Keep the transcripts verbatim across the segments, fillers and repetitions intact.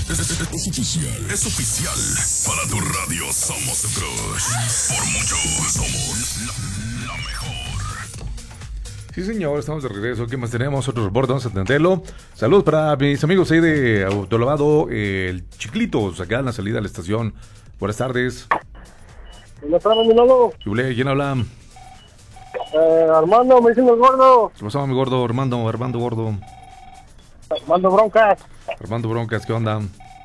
Es, es- es oficial. Es oficial. Para tu radio somos el crush. Por mucho somos la, la mejor. Sí, señor, estamos de regreso. ¿Qué más tenemos? Otro reporte, vamos a atenderlo. Saludos para mis amigos ahí de Autolavado, eh, el Chiclitos, acá en la salida de la estación. Buenas tardes. Buenas tardes, mi Lalo. ¿Qué huele? ¿Quién habla? Eh, Armando, me dicen el gordo. ¿Qué pasó, mi gordo? Armando, Armando Gordo. Armando Broncas. Armando Broncas, ¿qué onda?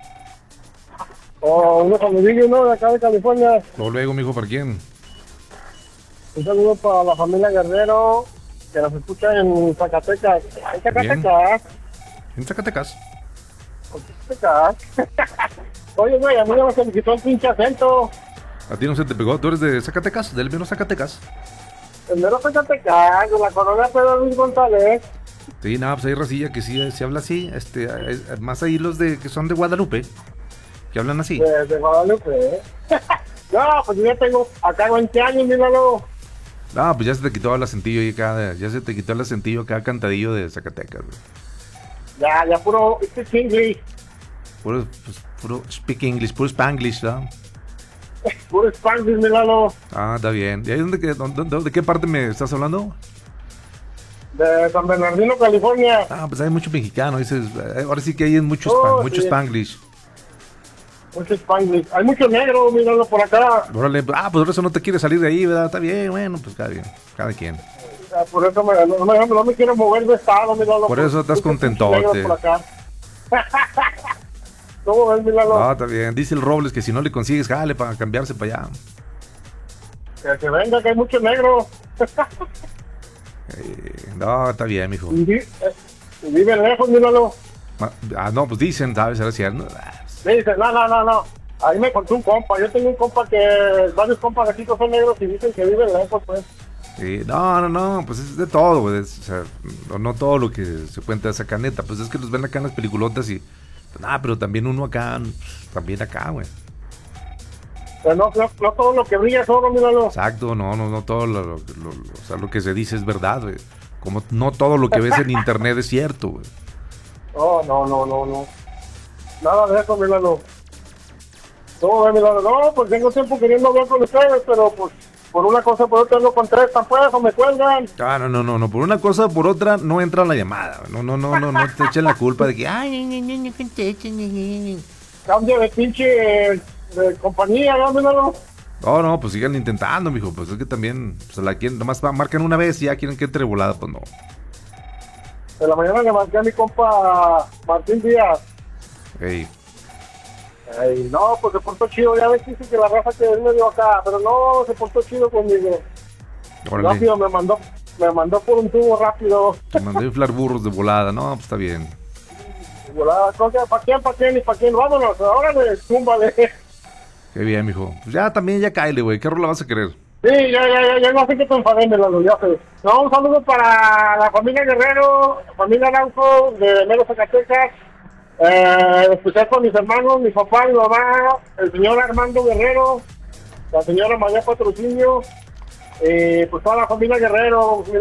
O unos amiguillos, ¿no? De acá de California. Luego, luego, mijo, ¿para quién? Un saludo para la familia Guerrero, que nos escucha en Zacatecas. En Zacatecas. En Zacatecas. En Zacatecas. Oye, güey, a mí ya me se me quitó el pinche acento. ¿A ti no se te pegó? ¿Tú eres de Zacatecas? ¿Del menos Zacatecas? El mero Zacatecas, de la colonia Pedro Luis González. Sí, nada, pues hay racilla que sí se habla así. Este, es- más ahí los de que son de Guadalupe, que hablan así. De, de Guadalupe, ¿eh? No, pues yo ya tengo acá veinte años, míralo. No, pues ya se te quitó el acentillo y acá, ya se te quitó el acentillo acá cantadillo de Zacatecas, güey. Ya, ya puro, este es inglés. Puro, pues, puro speak English, puro Spanglish, ¿no? Puro Spanglish, míralo. Ah, está bien. ¿Y ahí dónde, qué- dónde- dónde- de qué parte me estás hablando? De San Bernardino, California. Ah, pues hay mucho mexicano, dices, eh, ahora sí que hay mucho, Oh, span- mucho sí. Spanglish. Mucho Spanglish. Hay mucho negro, míralo por acá. Órale, ah, pues por eso no te quieres salir de ahí, ¿verdad? Está bien, bueno, pues cada bien, cada quien. Ah, Por eso me, no, me, no me quiero mover de estado, míralo. Por eso estás muchos contentote. negros por acá. ¿Cómo ves, míralo? Ah, está bien. Dice el Robles que si no le consigues, jale para cambiarse para allá. Que se venga, que hay mucho negro. Eh, no, está bien, mijo. Y vi- eh, y vive lejos, míralo. Ah, no, pues dicen, ¿sabes? Ahora sí, no, ah, Me dice, no, no, no, no. Ahí me contó un compa. Yo tengo un compa que varios compas aquí son negros y dicen que vive lejos, pues. sí, no, no, no, pues es de todo, güey. es- O sea, no, no todo lo que se cuenta es acá, neta. Pues es que los ven acá en las peliculotas y. Pues, nada, pero también uno acá, pues, también acá, güey. Pero no, no, no todo lo que brilla es oro, míralo. Exacto, no, no, no todo lo, lo- lo- o sea, lo que se dice es verdad, güey. Como no todo lo que ves en internet es cierto, güey. No, no, no, no, no. Nada de eso, míralo. No, eh, míralo. No, pues tengo tiempo queriendo hablar con ustedes, pero pues por una cosa por otra no contestan, pues, o me cuelgan. Ah, no, no, no, no, por una cosa o por otra no entra la llamada, güey. No, no, no, no, no te echen la culpa de que, ay, no, no, no contesten, no, no, no. Cambio de pinche eh, de compañía, ¿no, míralo? No, no, pues sigan intentando, mijo. Pues es que también, pues la quieren, nomás pa- marcan una vez y ya quieren que entre volada, pues no. De la mañana le marqué a mi compa Martín Díaz. Ey, Ay, no, pues se portó chido. Ya ves que dice que la raza que él me dio acá, pero no, se portó chido conmigo. órale, Rápido me mandó, me mandó por un tubo rápido. te mandé inflar burros de volada. No, pues está bien. Volada, ¿para quién, para quién y para quién? Vámonos, órale, túmbale. Qué bien, mijo. Pues ya también, ya cáele, güey. ¿Qué rola vas a querer? Sí, ya, ya, ya, ya no sé qué te enfadé, Melano, ya sé. No, un saludo para la familia Guerrero, la familia Araujo, de Mero Zacatecas, eh, especial con mis hermanos, mi papá, mi mamá, el señor Armando Guerrero, la señora María Patrocinio, eh, pues toda la familia Guerrero,